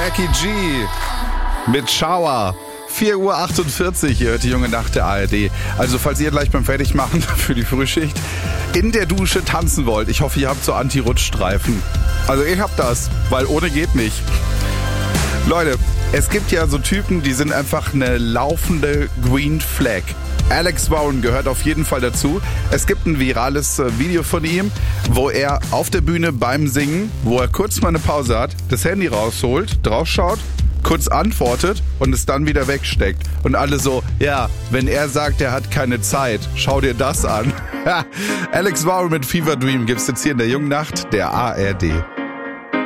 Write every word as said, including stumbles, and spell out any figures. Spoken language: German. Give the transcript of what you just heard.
Becky G mit Shower. vier Uhr achtundvierzig, ihr hört die junge Nacht der A R D. Also falls ihr gleich beim Fertigmachen für die Frühschicht in der Dusche tanzen wollt, ich hoffe, ihr habt so Anti-Rutschstreifen. Also ich hab das, weil ohne geht nicht. Leute, es gibt ja so Typen, die sind einfach eine laufende Green Flag. Alex Warren gehört auf jeden Fall dazu. Es gibt ein virales Video von ihm, wo er auf der Bühne beim Singen, wo er kurz mal eine Pause hat, das Handy rausholt, draufschaut, kurz antwortet und es dann wieder wegsteckt. Und alle so, ja, wenn er sagt, er hat keine Zeit, schau dir das an. Alex Warren mit Fever Dream gibt's jetzt hier in der jungen Nacht der A R D.